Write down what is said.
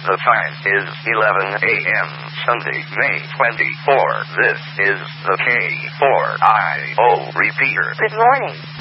The time is 11 a.m. Sunday, May 24. This is the K4IO repeater. Good morning.